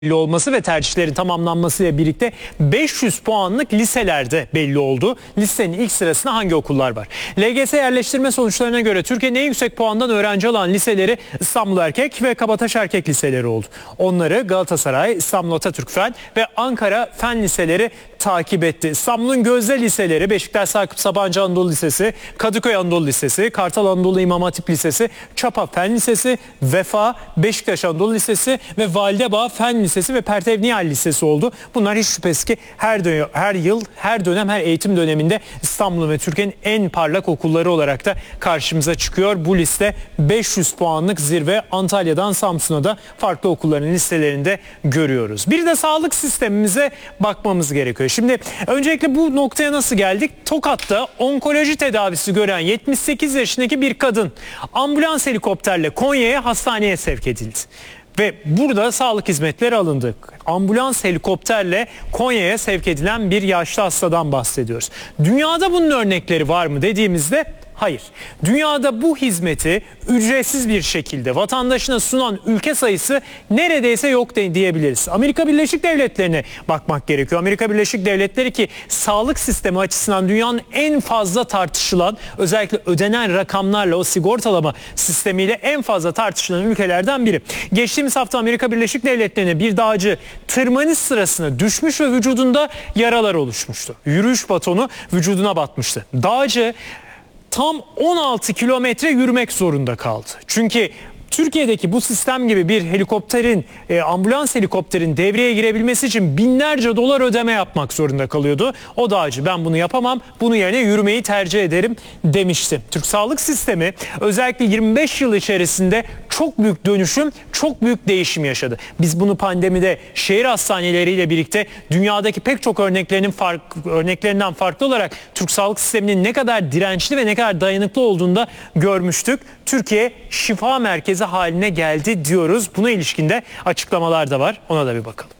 belli olması ve tercihlerin tamamlanmasıyla birlikte 500 puanlık liselerde belli oldu. Listenin ilk sırasında hangi okullar var? LGS yerleştirme sonuçlarına göre Türkiye'nin en yüksek puandan öğrenci alan liseleri İstanbul Erkek ve Kabataş Erkek liseleri oldu. Onları Galatasaray, İstanbul Atatürk Fen ve Ankara Fen liseleri takip etti. İstanbul'un gözde liseleri Beşiktaş Sakıp Sabancı Anadolu Lisesi, Kadıköy Anadolu Lisesi, Kartal Anadolu İmam Hatip Lisesi, Çapa Fen Lisesi, Vefa, Beşiktaş Anadolu Lisesi ve Validebağ Fen Lisesi ve Pertev Nihal Lisesi oldu. Bunlar hiç şüphesiz ki her yıl, her dönem, her eğitim döneminde İstanbul'un ve Türkiye'nin en parlak okulları olarak da karşımıza çıkıyor. Bu liste 500 puanlık zirve. Antalya'dan Samsun'a da farklı okulların listelerinde görüyoruz. Bir de sağlık sistemimize bakmamız gerekiyor. Şimdi öncelikle bu noktaya nasıl geldik? Tokat'ta onkoloji tedavisi gören 78 yaşındaki bir kadın ambulans helikopterle Konya'ya hastaneye sevk edildi. Ve burada sağlık hizmetleri alındı. Ambulans helikopterle Konya'ya sevk edilen bir yaşlı hastadan bahsediyoruz. Dünyada bunun örnekleri var mı dediğimizde hayır. Dünyada bu hizmeti ücretsiz bir şekilde vatandaşına sunan ülke sayısı neredeyse yok diyebiliriz. Amerika Birleşik Devletleri'ne bakmak gerekiyor. Amerika Birleşik Devletleri ki sağlık sistemi açısından dünyanın en fazla tartışılan, özellikle ödenen rakamlarla o sigortalama sistemiyle en fazla tartışılan ülkelerden biri. Geçtiğimiz hafta Amerika Birleşik Devletleri'ne bir dağcı tırmanış sırasında düşmüş ve vücudunda yaralar oluşmuştu. Yürüyüş batonu vücuduna batmıştı. Dağcı tam 16 kilometre yürümek zorunda kaldı. Çünkü Türkiye'deki bu sistem gibi bir helikopterin, ambulans helikopterin devreye girebilmesi için binlerce dolar ödeme yapmak zorunda kalıyordu. O dağcı ben bunu yapamam, bunun yerine yürümeyi tercih ederim demişti. Türk sağlık sistemi özellikle 25 yıl içerisinde çok büyük dönüşüm, çok büyük değişim yaşadı. Biz bunu pandemide şehir hastaneleriyle birlikte dünyadaki pek çok örneklerinden farklı olarak Türk sağlık sisteminin ne kadar dirençli ve ne kadar dayanıklı olduğunu da görmüştük. Türkiye şifa merkezi haline geldi diyoruz. Buna ilişkin de açıklamalar da var. Ona da bir bakalım.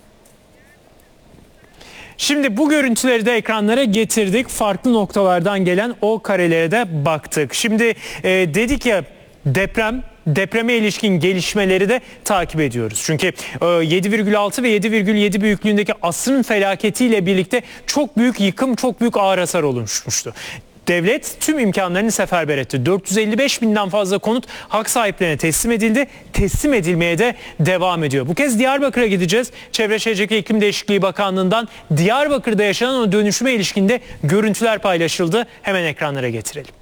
Şimdi bu görüntüleri de ekranlara getirdik. Farklı noktalardan gelen o karelere de baktık. Şimdi dedik ya depreme ilişkin gelişmeleri de takip ediyoruz. Çünkü 7,6 ve 7,7 büyüklüğündeki asrın felaketiyle birlikte çok büyük yıkım, çok büyük ağır hasar oluşmuştu. Devlet tüm imkanlarını seferber etti. 455 binden fazla konut hak sahiplerine teslim edildi. Teslim edilmeye de devam ediyor. Bu kez Diyarbakır'a gideceğiz. Çevre Şehircilik ve İklim Değişikliği Bakanlığı'ndan Diyarbakır'da yaşanan o dönüşüme ilişkinde görüntüler paylaşıldı. Hemen ekranlara getirelim.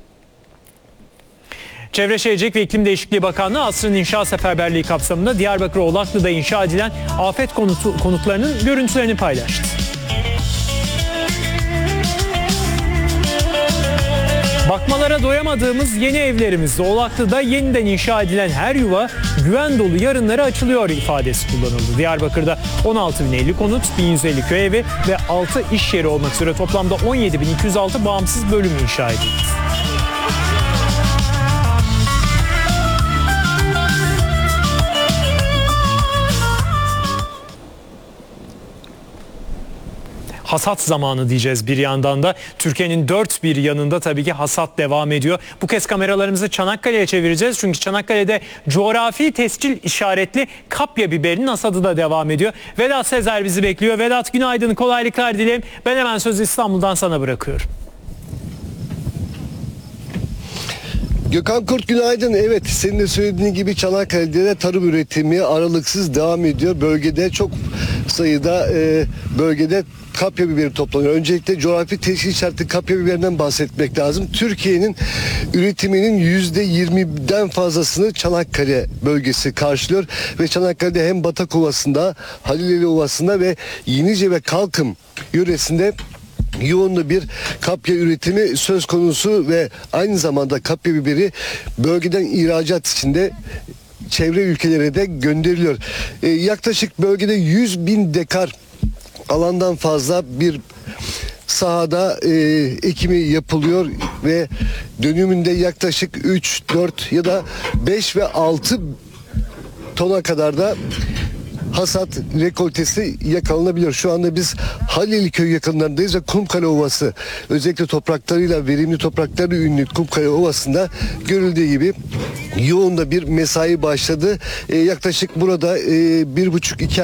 Çevre Şehircilik ve İklim Değişikliği Bakanlığı asrın inşa seferberliği kapsamında Diyarbakır Olaklı'da inşa edilen afet konutlarının görüntülerini paylaştı. Bakmalara doyamadığımız yeni evlerimizde Olaklı'da yeniden inşa edilen her yuva güven dolu yarınları açılıyor ifadesi kullanıldı. Diyarbakır'da 16.050 konut, 1.150 köy evi ve 6 iş yeri olmak üzere toplamda 17.206 bağımsız bölüm inşa edildi. Hasat zamanı diyeceğiz bir yandan da. Türkiye'nin dört bir yanında tabii ki hasat devam ediyor. Bu kez kameralarımızı Çanakkale'ye çevireceğiz. Çünkü Çanakkale'de coğrafi tescil işaretli kapya biberinin hasadı da devam ediyor. Vedat Sezer bizi bekliyor. Vedat günaydın, kolaylıklar dilerim. Ben hemen sözü İstanbul'dan sana bırakıyorum. Gökhan Kurt günaydın. Evet, senin de söylediğin gibi Çanakkale'de de tarım üretimi aralıksız devam ediyor. Bölgede çok sayıda bölgede kapya biberi toplanıyor. Öncelikle coğrafi tescil işaretli kapya biberinden bahsetmek lazım. Türkiye'nin üretiminin %20'den fazlasını Çanakkale bölgesi karşılıyor ve Çanakkale'de hem Batak Ovası'nda, Halileli Ovası'nda ve Yenice ve Kalkım yöresinde yoğunlu bir kapya üretimi söz konusu ve aynı zamanda kapya biberi bölgeden ihracat içinde çevre ülkelere de gönderiliyor. Yaklaşık bölgede 100.000 dekar alandan fazla bir sahada ekimi yapılıyor ve dönümünde yaklaşık 3, 4 ya da 5 ve 6 tona kadar da hasat rekoltesi yakalanabiliyor. Şu anda biz Halil Köy yakınlarındayız ve Kumkale Ovası, özellikle topraklarıyla, verimli toprakları ünlü Kumkale Ovası'nda görüldüğü gibi yoğun da bir mesai başladı. Yaklaşık burada 1,5-2